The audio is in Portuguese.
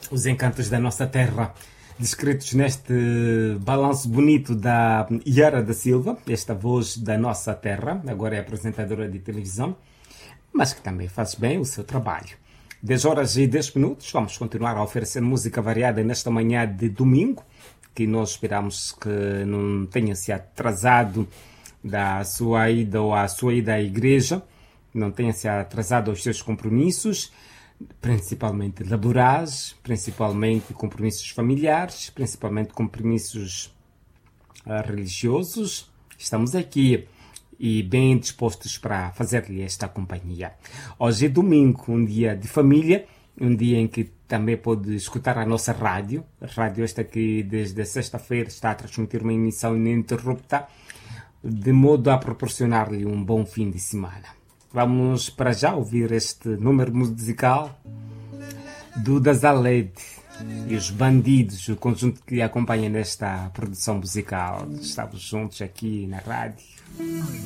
os encantos da nossa terra, descritos neste balanço bonito da Yara da Silva, esta voz da nossa terra, agora é apresentadora de televisão, mas que também faz bem o seu trabalho. 10 horas e 10 minutos, vamos continuar a oferecer música variada nesta manhã de domingo, que nós esperamos que não tenha se atrasado da sua ida ou a sua ida à igreja, não tenha se atrasado aos seus compromissos, principalmente laborais, principalmente compromissos familiares, principalmente compromissos religiosos. Estamos aqui e bem dispostos para fazer-lhe esta companhia. Hoje é domingo, um dia de família, um dia em que também pode escutar a nossa rádio. A rádio esta que desde sexta-feira está a transmitir uma emissão ininterrupta, de modo a proporcionar-lhe um bom fim de semana. Vamos para já ouvir este número musical do Dazaled e os Bandidos, o conjunto que acompanha nesta produção musical. Estamos juntos aqui na rádio.